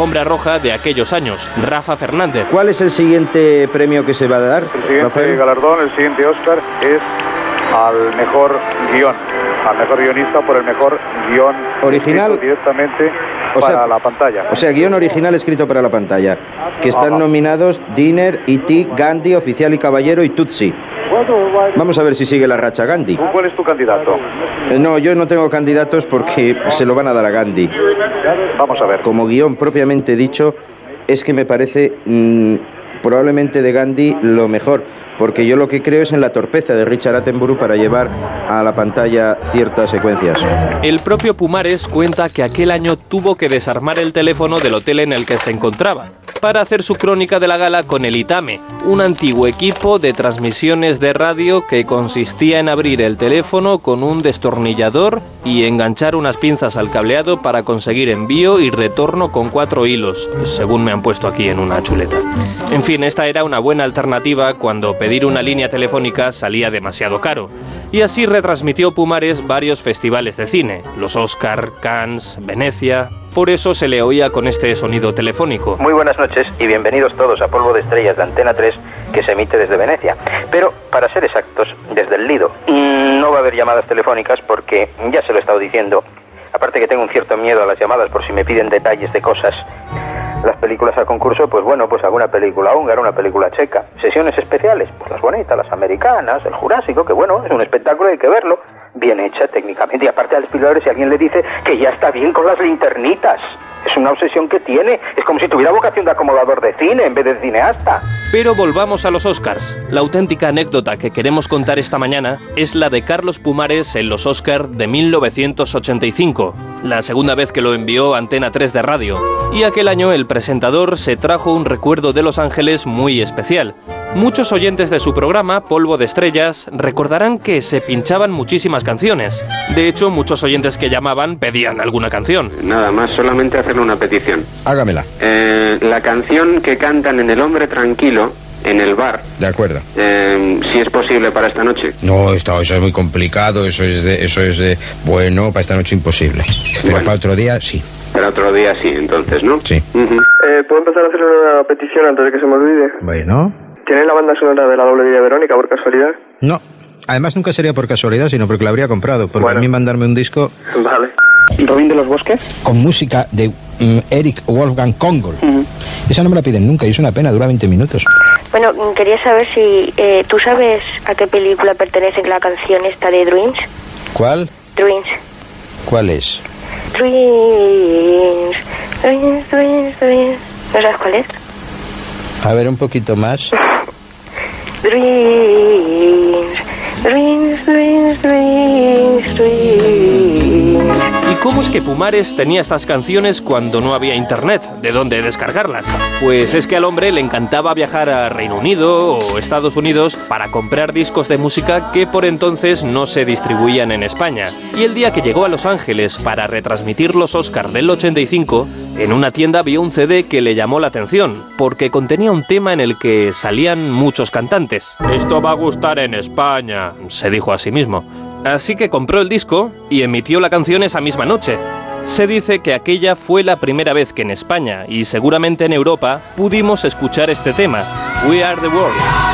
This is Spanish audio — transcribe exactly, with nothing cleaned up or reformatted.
alfombra roja de aquellos años, Rafa Fernández. ¿Cuál es el siguiente premio que se va a dar? El siguiente Rafael? galardón, el siguiente Oscar es al mejor guión, al mejor guionista por el mejor guión original directamente o para sea, la pantalla. O sea, guión original escrito para la pantalla. Que están Ajá. nominados Dinner, E T, Gandhi, Oficial y Caballero y Tutsi. Vamos a ver si sigue la racha Gandhi. ¿Cuál es tu candidato? Eh, no, yo no tengo candidatos porque se lo van a dar a Gandhi. Vamos a ver. Como guión propiamente dicho, es que me parece mmm, probablemente de Gandhi lo mejor, porque yo lo que creo es en la torpeza de Richard Attenborough para llevar a la pantalla ciertas secuencias. El propio Pumares cuenta que aquel año tuvo que desarmar el teléfono del hotel en el que se encontraba para hacer su crónica de la gala con el Itame, un antiguo equipo de transmisiones de radio que consistía en abrir el teléfono con un destornillador y enganchar unas pinzas al cableado para conseguir envío y retorno con cuatro hilos, según me han puesto aquí en una chuleta. En fin, esta era una buena alternativa cuando pedir una línea telefónica salía demasiado caro. Y así retransmitió Pumares varios festivales de cine, los Oscar, Cannes, Venecia. Por eso se le oía con este sonido telefónico. Muy buenas noches y bienvenidos todos a Polvo de Estrellas de Antena tres, que se emite desde Venecia. Pero, para ser exactos, desde el Lido. No va a haber llamadas telefónicas porque, ya se lo he estado diciendo, aparte que tengo un cierto miedo a las llamadas por si me piden detalles de cosas. Las películas a concurso, pues bueno, pues alguna película húngara, una película checa. Sesiones especiales, pues las bonitas, las americanas, el Jurásico, que bueno, es un espectáculo, hay que verlo. Bien hecha técnicamente. Y aparte al Spielberg, si alguien le dice que ya está bien con las linternitas. Es una obsesión que tiene. Es como si tuviera vocación de acomodador de cine en vez de cineasta. Pero volvamos a los Oscars. La auténtica anécdota que queremos contar esta mañana es la de Carlos Pumares en los Oscars de mil novecientos ochenta y cinco, la segunda vez que lo envió Antena tres de radio. Y aquel año el presentador se trajo un recuerdo de Los Ángeles muy especial. Muchos oyentes de su programa, Polvo de Estrellas, recordarán que se pinchaban muchísimas canciones. De hecho, muchos oyentes que llamaban pedían alguna canción. Nada más, solamente hacerle una petición. Hágamela. Eh, la canción que cantan en El Hombre Tranquilo, en el bar. De acuerdo. Eh, si es posible para esta noche. No, esto, eso es muy complicado, eso es de, eso es de, bueno, para esta noche imposible. Pero bueno, para otro día, sí. Para otro día sí, entonces, ¿no? Sí. Uh-huh. eh, ¿Puedo empezar a hacer una petición antes de que se me olvide? Bueno. ¿Tiene la banda sonora de La Doble Vida de Verónica, por casualidad? No. Además nunca sería por casualidad, sino porque la habría comprado. Porque bueno, a mí mandarme un disco... Vale. ¿Robin de los Bosques? Con música de um, Eric Wolfgang Kongol. Uh-huh. Esa no me la piden nunca y es una pena, dura veinte minutos. Bueno, quería saber si... Eh, ¿Tú sabes a qué película pertenece la canción esta de Dreams? ¿Cuál? Dreams. ¿Cuál es? Dreams. Dreams, Dreams, Dreams. ¿No sabes cuál es? A ver, un poquito más. Dreams, dreams, dreams, dreams, dreams. ¿Y cómo es que Pumares tenía estas canciones cuando no había internet? ¿De dónde descargarlas? Pues es que al hombre le encantaba viajar a Reino Unido o Estados Unidos para comprar discos de música que por entonces no se distribuían en España. Y el día que llegó a Los Ángeles para retransmitir los Oscars del ochenta y cinco, en una tienda vio un C D que le llamó la atención, porque contenía un tema en el que salían muchos cantantes. «Esto va a gustar en España», se dijo a sí mismo. Así que compró el disco y emitió la canción esa misma noche. Se dice que aquella fue la primera vez que en España, y seguramente en Europa, pudimos escuchar este tema, We Are The World.